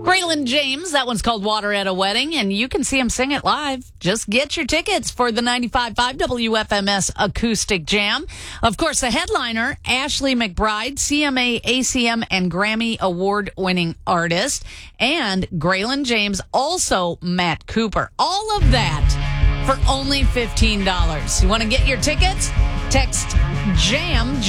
Braylon James, that one's called Water at a Wedding, and you can see him sing it live. Just get your tickets for the 95.5 WFMS Acoustic Jam. Of course, the headliner, Ashley McBryde, CMA, ACM, and Grammy Award-winning artist, and Braylon James, also Matt Cooper. All of that for only $15. You want to get your tickets? Text JAM